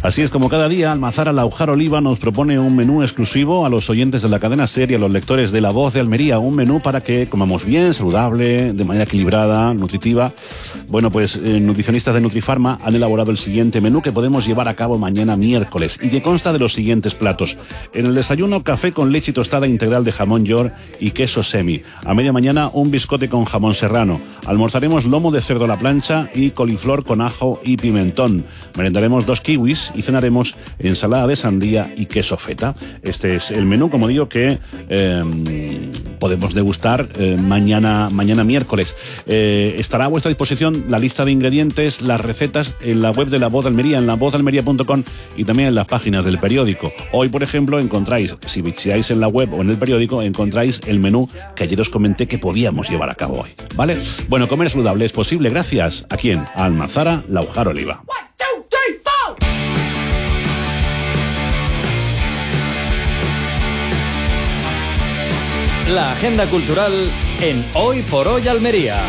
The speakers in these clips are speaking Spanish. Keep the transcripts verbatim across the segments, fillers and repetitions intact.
Así es como cada día Almazara Laujar Oliva nos propone un menú exclusivo a los oyentes de la cadena SER y a los lectores de La Voz de Almería. Un menú para que comamos bien, saludable, de manera equilibrada, nutritiva. Bueno, pues eh, nutricionistas de Nutrifarma han elaborado el siguiente menú que podemos llevar a cabo mañana miércoles y que consta de los siguientes platos. En el desayuno, café con leche y tostada integral de jamón york y queso semi. A media mañana, un biscote con jamón serrano. Almorzaremos lomo de cerdo a la plancha y coliflor con ajo y pimentón. Merendaremos dos kiwis y cenaremos ensalada de sandía y queso feta. Este es el menú, como digo, que eh, podemos degustar eh, mañana, mañana miércoles. Eh, estará a vuestra disposición la lista de ingredientes, las recetas en la web de La Voz de Almería, en la voz de almería punto com y también en las páginas del periódico. Hoy, por ejemplo, encontráis, si visitáis en la web o en el periódico, encontráis el menú que ayer os comenté que podíamos llevar a cabo hoy, ¿vale? Bueno, comer saludable es posible gracias ¿a quién? A Almazara Laujar Oliva. La agenda cultural en Hoy por Hoy Almería.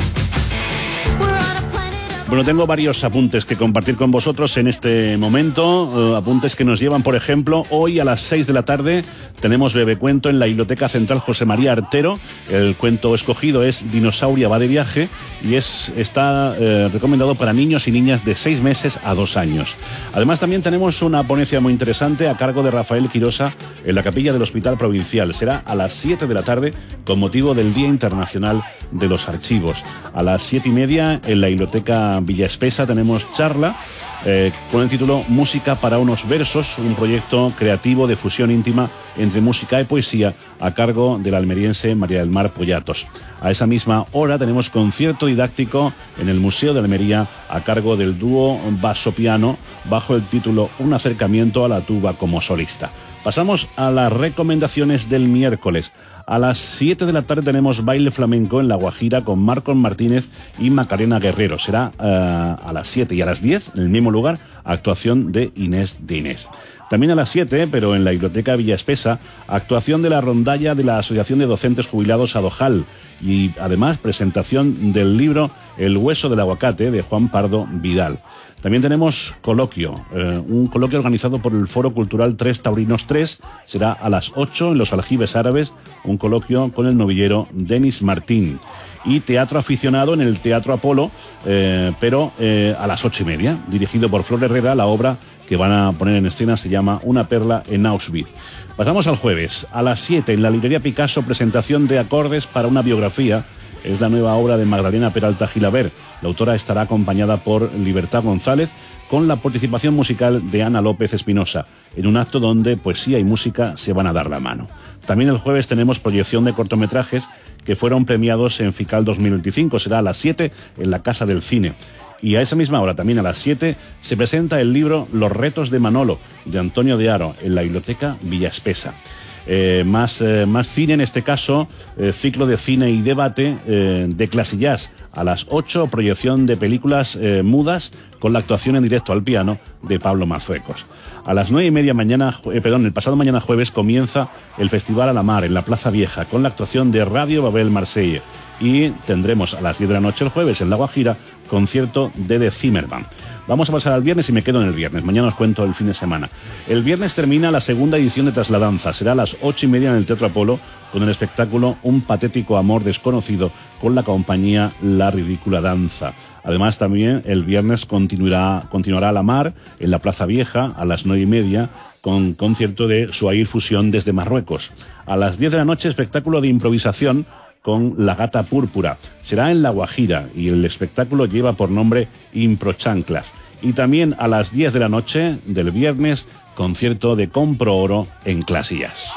Bueno, tengo varios apuntes que compartir con vosotros en este momento, uh, apuntes que nos llevan, por ejemplo, hoy a las seis de la tarde tenemos Bebecuento en la Biblioteca Central José María Artero. El cuento escogido es Dinosauria va de viaje y es, está eh, recomendado para niños y niñas de seis meses a dos años. Además, también tenemos una ponencia muy interesante a cargo de Rafael Quirosa en la capilla del Hospital Provincial. Será a las siete de la tarde con motivo del Día Internacional de los Archivos. A las siete y media en la Biblioteca Villa Espesa tenemos charla eh, con el título Música para unos versos, un proyecto creativo de fusión íntima entre música y poesía a cargo de la almeriense María del Mar Pollatos. A esa misma hora tenemos concierto didáctico en el Museo de Almería a cargo del dúo basso-piano bajo el título Un acercamiento a la tuba como solista. Pasamos a las recomendaciones del miércoles. A las siete de la tarde tenemos baile flamenco en La Guajira con Marcos Martínez y Macarena Guerrero. Será uh, a las siete y a las diez, en el mismo lugar, actuación de Inés de Inés. También a las siete, pero en la Biblioteca Villa Espesa, actuación de la rondalla de la Asociación de Docentes Jubilados Adojal y además presentación del libro El hueso del aguacate de Juan Pardo Vidal. También tenemos coloquio, eh, un coloquio organizado por el Foro Cultural Tres Taurinos tres, será a las ocho en los Aljibes Árabes, un coloquio con el novillero Denis Martín. Y teatro aficionado en el Teatro Apolo, eh, pero eh, a las ocho y media, dirigido por Flor Herrera. La obra que van a poner en escena se llama Una perla en Auschwitz. Pasamos al jueves, a las siete en la Librería Picasso, presentación de Acordes para una biografía. Es la nueva obra de Magdalena Peralta Gilaber. La autora estará acompañada por Libertad González, con la participación musical de Ana López Espinosa, en un acto donde poesía y música se van a dar la mano. También el jueves tenemos proyección de cortometrajes que fueron premiados en FICAL dos mil veinticinco. Será a las siete en la Casa del Cine. Y a esa misma hora, también a las siete, se presenta el libro Los retos de Manolo, de Antonio de Haro, en la Biblioteca Villa Espesa. Eh, más, eh, más cine, en este caso, eh, ciclo de cine y debate eh, de Clase Jazz. A las ocho, proyección de películas eh, mudas con la actuación en directo al piano de Pablo Marzuecos. A las nueve y media mañana, eh, perdón, el pasado mañana jueves comienza el Festival a la Mar en la Plaza Vieja con la actuación de Radio Babel Marsella. Y tendremos a las diez de la noche el jueves en La Guajira concierto de The Zimmerman. Vamos a pasar al viernes y me quedo en el viernes. Mañana os cuento el fin de semana. El viernes termina la segunda edición de Trasladanza. Será a las ocho y media en el Teatro Apolo con el espectáculo Un patético amor desconocido con la compañía La Ridícula Danza. Además, también el viernes continuará, continuará a la Mar en la Plaza Vieja a las nueve y media con concierto de Suair Fusión desde Marruecos. A las diez de la noche, espectáculo de improvisación con La Gata Púrpura. Será en La Guajira y el espectáculo lleva por nombre Improchanclas. Y también a las diez de la noche del viernes, concierto de Compro Oro en Clasillas.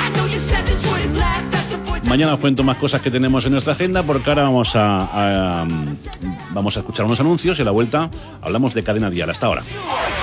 Mañana os cuento más cosas que tenemos en nuestra agenda, porque ahora vamos a, a, vamos a escuchar unos anuncios y a la vuelta hablamos de Cadena Dial. Hasta ahora.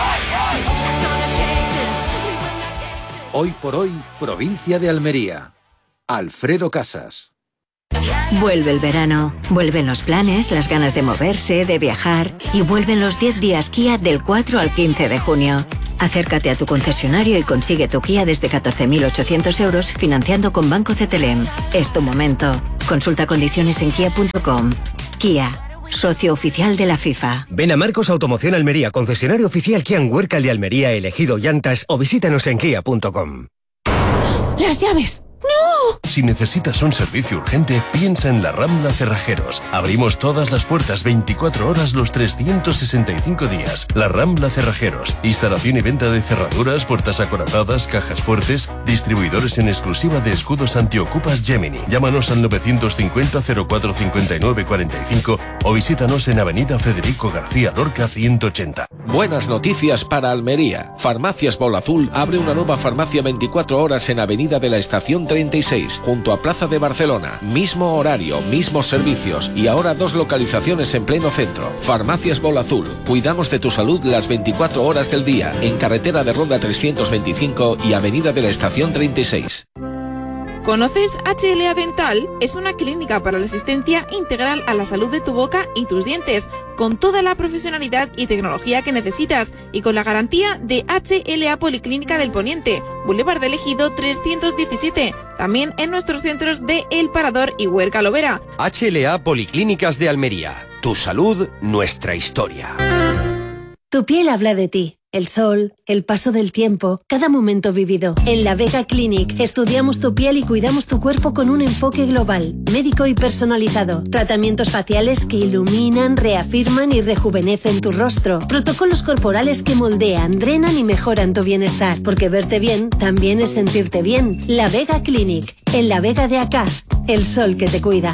Hoy por hoy, provincia de Almería. Alfredo Casas. Vuelve el verano, vuelven los planes, las ganas de moverse, de viajar y vuelven los diez días Kia del cuatro al quince de junio. Acércate a tu concesionario y consigue tu Kia desde catorce mil ochocientos euros financiando con Banco C T L M. Es tu momento. Consulta condiciones en kia punto com. Kia. socio oficial de la FIFA. Ven a Marcos Automoción Almería, concesionario oficial Kia Huércal de Almería, elegido llantas, o visítanos en kia punto com. ¡Las llaves! ¡No! Si necesitas un servicio urgente, piensa en La Rambla Cerrajeros. Abrimos todas las puertas veinticuatro horas los trescientos sesenta y cinco días. La Rambla Cerrajeros. Instalación y venta de cerraduras, puertas acorazadas, cajas fuertes. Distribuidores en exclusiva de escudos antiocupas Gemini. Llámanos al novecientos cincuenta cero cuatro cincuenta y nueve cuarenta y cinco o visítanos en Avenida Federico García Lorca ciento ochenta. Buenas noticias para Almería. Farmacias Bola Azul abre una nueva farmacia veinticuatro horas en Avenida de la Estación treinta y seis, junto a Plaza de Barcelona. Mismo horario, mismos servicios y ahora dos localizaciones en pleno centro. Farmacias Bola Azul. Cuidamos de tu salud las veinticuatro horas del día en Carretera de Ronda trescientos veinticinco y Avenida de la Estación treinta y seis. ¿Conoces H L A Dental? Es una clínica para la asistencia integral a la salud de tu boca y tus dientes, con toda la profesionalidad y tecnología que necesitas y con la garantía de H L A Policlínica del Poniente, Boulevard del Ejido trescientos diecisiete, también en nuestros centros de El Parador y Huerca Lovera. H L A Policlínicas de Almería. Tu salud, nuestra historia. Tu piel habla de ti. El sol, el paso del tiempo, cada momento vivido. En La Vega Clinic estudiamos tu piel y cuidamos tu cuerpo con un enfoque global, médico y personalizado. Tratamientos faciales que iluminan, reafirman y rejuvenecen tu rostro. Protocolos corporales que moldean, drenan y mejoran tu bienestar. Porque verte bien también es sentirte bien. La Vega Clinic, en La Vega de Acá. El sol que te cuida.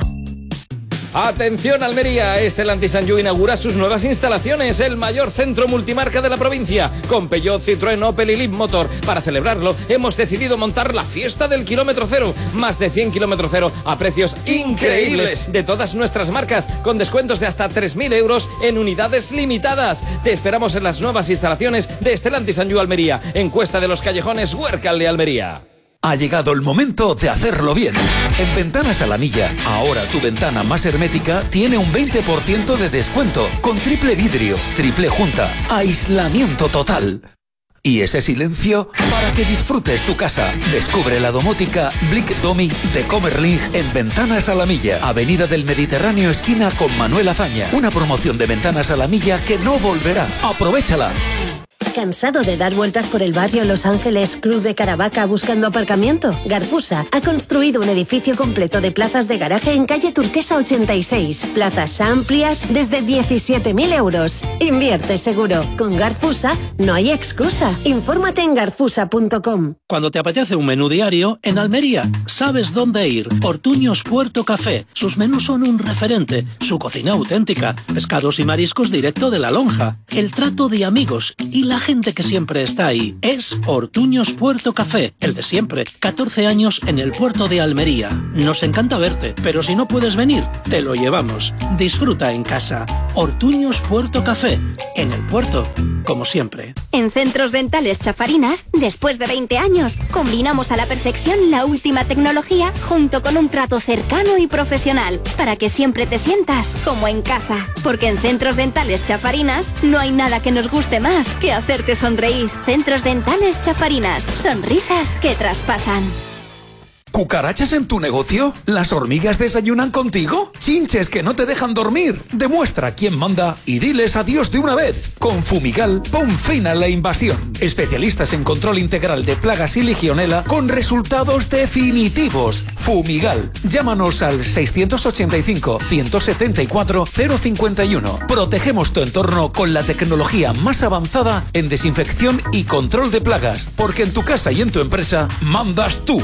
Atención Almería, Stellantis Sanyu inaugura sus nuevas instalaciones, el mayor centro multimarca de la provincia, con Peugeot, Citroën, Opel y Leapmotor. Para celebrarlo, hemos decidido montar la fiesta del kilómetro cero, más de cien kilómetros cero a precios increíbles de todas nuestras marcas, con descuentos de hasta tres mil euros en unidades limitadas. Te esperamos en las nuevas instalaciones de Stellantis Sanyu Almería, en Cuesta de los Callejones, Huércal de Almería. Ha llegado el momento de hacerlo bien. En Ventanas Alamilla, ahora tu ventana más hermética tiene un veinte por ciento de descuento, con triple vidrio, triple junta, aislamiento total. Y ese silencio para que disfrutes tu casa. Descubre la domótica Blick Domi de Comerling en Ventanas Alamilla, Avenida del Mediterráneo, esquina con Manuel Azaña. Una promoción de Ventanas Alamilla que no volverá. ¡Aprovéchala! ¿Cansado de dar vueltas por el barrio Los Ángeles, Cruz de Caravaca buscando aparcamiento? Garfusa ha construido un edificio completo de plazas de garaje en calle Turquesa ochenta y seis. Plazas amplias desde diecisiete mil euros. Invierte seguro. Con Garfusa no hay excusa. Infórmate en garfusa punto com. Cuando te apetece un menú diario, en Almería sabes dónde ir. Ortuños Puerto Café. Sus menús son un referente. Su cocina auténtica. Pescados y mariscos directo de la lonja. El trato de amigos y la gente que siempre está ahí. Es Ortuños Puerto Café, el de siempre. catorce años en el puerto de Almería. Nos encanta verte, pero si no puedes venir, te lo llevamos. Disfruta en casa. Ortuños Puerto Café, en el puerto, como siempre. En Centros Dentales Chafarinas, después de veinte años, combinamos a la perfección la última tecnología junto con un trato cercano y profesional, para que siempre te sientas como en casa. Porque en Centros Dentales Chafarinas no hay nada que nos guste más que hacerte sonreír. Centros Dentales Chafarinas, sonrisas que traspasan. ¿Cucarachas en tu negocio? ¿Las hormigas desayunan contigo? ¿Chinches que no te dejan dormir? Demuestra quién manda y diles adiós de una vez. Con Fumigal, pon fin a la invasión. Especialistas en control integral de plagas y legionela con resultados definitivos. Fumigal. Llámanos al seiscientos ochenta y cinco, ciento setenta y cuatro, cero cincuenta y uno. Protegemos tu entorno con la tecnología más avanzada en desinfección y control de plagas. Porque en tu casa y en tu empresa mandas tú.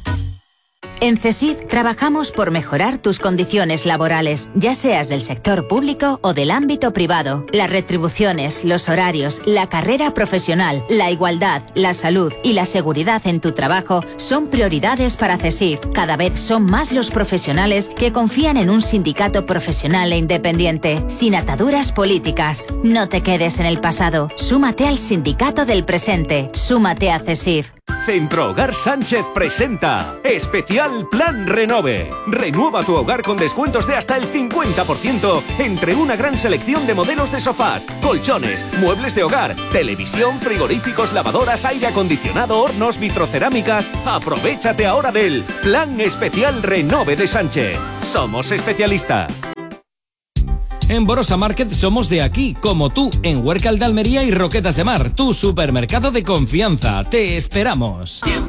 En CESIF trabajamos por mejorar tus condiciones laborales, ya seas del sector público o del ámbito privado. Las retribuciones, los horarios, la carrera profesional, la igualdad, la salud y la seguridad en tu trabajo son prioridades para CESIF. Cada vez son más los profesionales que confían en un sindicato profesional e independiente, sin ataduras políticas. No te quedes en el pasado. Súmate al sindicato del presente. Súmate a CESIF. Centro Hogar Sánchez presenta Especial Plan Renove. Renueva tu hogar con descuentos de hasta el cincuenta por ciento entre una gran selección de modelos de sofás, colchones, muebles de hogar, televisión, frigoríficos, lavadoras, aire acondicionado, hornos, vitrocerámicas. Aprovechate ahora del Plan Especial Renove de Sánchez. Somos especialistas. En Borosa Market somos de aquí, como tú, en Huércal de Almería y Roquetas de Mar, tu supermercado de confianza. Te esperamos.